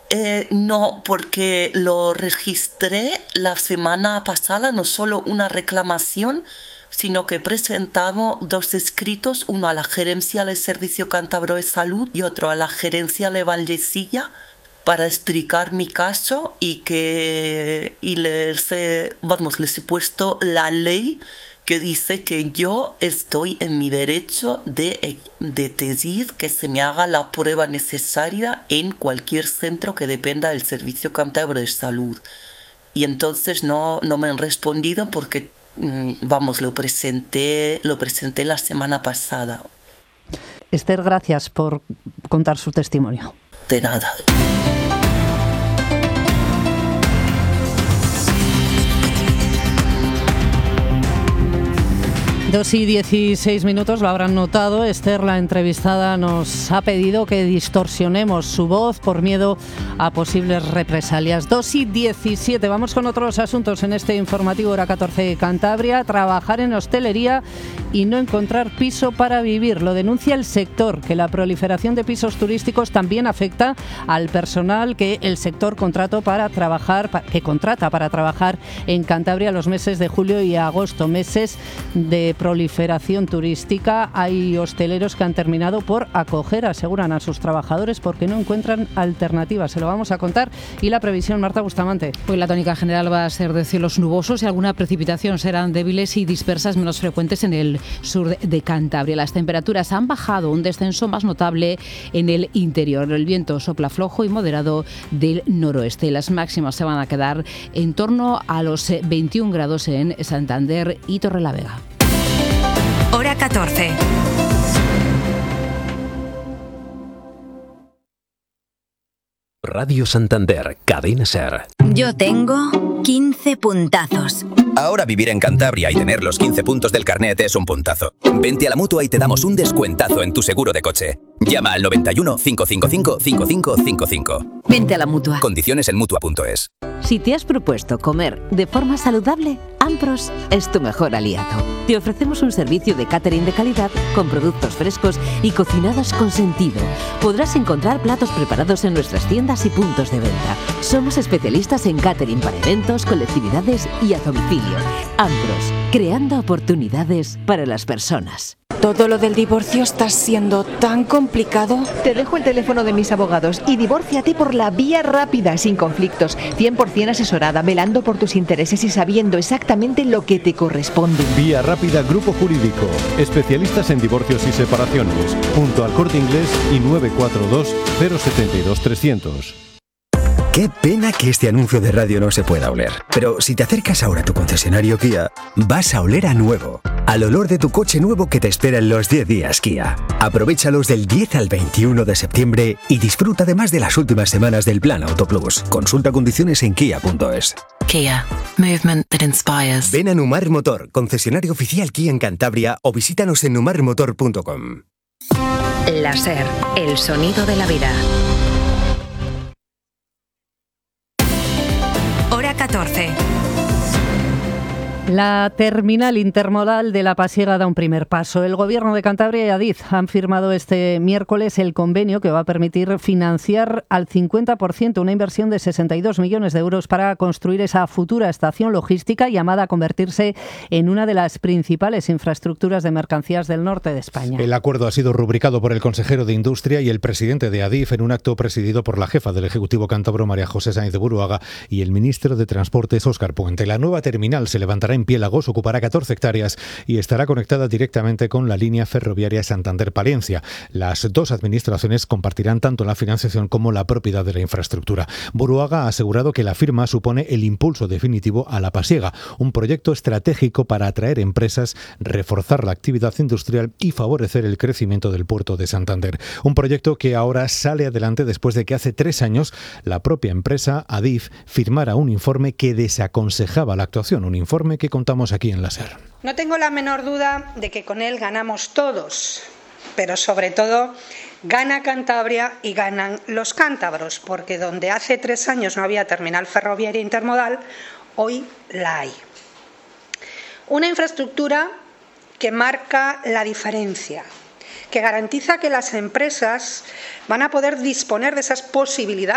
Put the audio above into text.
No, porque lo registré la semana pasada, no solo una reclamación, sino que he presentado 2 escritos, uno a la Gerencia del Servicio Cántabro de Salud y otro a la Gerencia de Valdecilla, para explicar mi caso les he puesto la ley que dice que yo estoy en mi derecho de pedir que se me haga la prueba necesaria en cualquier centro que dependa del Servicio Cántabro de Salud. Y entonces no me han respondido porque, lo presenté la semana pasada. Esther, gracias por contar su testimonio. De nada. 2:16, lo habrán notado. Esther, la entrevistada, nos ha pedido que distorsionemos su voz por miedo a posibles represalias. 2:17, vamos con otros asuntos en este informativo Hora 14 Cantabria. Trabajar en hostelería y no encontrar piso para vivir. Lo denuncia el sector, que la proliferación de pisos turísticos también afecta al personal que el sector contrata para trabajar en Cantabria los meses de julio y agosto, meses de proliferación turística. Hay hosteleros que han terminado por acoger, aseguran, a sus trabajadores porque no encuentran alternativas. Se lo vamos a contar. Y la previsión, Marta Bustamante. Pues la tónica general va a ser de cielos nubosos y alguna precipitación. Serán débiles y dispersas, menos frecuentes en el sur de Cantabria. Las temperaturas han bajado, un descenso más notable en el interior. El viento sopla flojo y moderado del noroeste. Las máximas se van a quedar en torno a los 21 grados en Santander y Torrelavega. Hora 14. Radio Santander, Cadena SER. Yo tengo 15 puntazos. Ahora vivir en Cantabria y tener los 15 puntos del carnet es un puntazo. Vente a la Mutua y te damos un descuentazo en tu seguro de coche. Llama al 91 555 5555. Vente a la Mutua. Condiciones en Mutua.es. Si te has propuesto comer de forma saludable, Ampros es tu mejor aliado. Te ofrecemos un servicio de catering de calidad con productos frescos y cocinados con sentido. Podrás encontrar platos preparados en nuestras tiendas y puntos de venta. Somos especialistas en catering para eventos, colectividades y a domicilio. Ampros, creando oportunidades para las personas. Todo lo del divorcio está siendo tan complicado. Te dejo el teléfono de mis abogados y divórciate por la vía rápida, sin conflictos, 100% asesorada, velando por tus intereses y sabiendo exactamente lo que te corresponde. Vía Rápida Grupo Jurídico, especialistas en divorcios y separaciones, junto al Corte Inglés y 942 072 300. Qué pena que este anuncio de radio no se pueda oler. Pero si te acercas ahora a tu concesionario Kia, vas a oler a nuevo. Al olor de tu coche nuevo que te espera en los 10 días Kia. Aprovéchalos del 10 al 21 de septiembre y disfruta además de las últimas semanas del Plan Auto Plus. Consulta condiciones en kia.es. Kia. Movement that inspires. Ven a Numar Motor, concesionario oficial Kia en Cantabria, o visítanos en numarmotor.com. La SER, el sonido de la vida. Hora 14. La terminal intermodal de La Pasiega da un primer paso. El Gobierno de Cantabria y Adif han firmado este miércoles el convenio que va a permitir financiar al 50% una inversión de 62 millones de euros para construir esa futura estación logística llamada a convertirse en una de las principales infraestructuras de mercancías del norte de España. El acuerdo ha sido rubricado por el consejero de Industria y el presidente de Adif en un acto presidido por la jefa del Ejecutivo cántabro, María José Sáenz de Buruaga, y el ministro de Transportes, Óscar Puente. La nueva terminal se levantará en Piélagos, ocupará 14 hectáreas y estará conectada directamente con la línea ferroviaria Santander-Palencia. Las dos administraciones compartirán tanto la financiación como la propiedad de la infraestructura. Buruaga ha asegurado que la firma supone el impulso definitivo a La Pasiega, un proyecto estratégico para atraer empresas, reforzar la actividad industrial y favorecer el crecimiento del puerto de Santander. Un proyecto que ahora sale adelante después de que hace 3 años la propia empresa Adif firmara un informe que desaconsejaba la actuación, un informe que contamos aquí en la SER. No tengo la menor duda de que con él ganamos todos, pero sobre todo gana Cantabria y ganan los cántabros, porque donde hace 3 años no había terminal ferroviaria intermodal, hoy la hay. Una infraestructura que marca la diferencia, que garantiza que las empresas van a poder disponer de esas posibilidades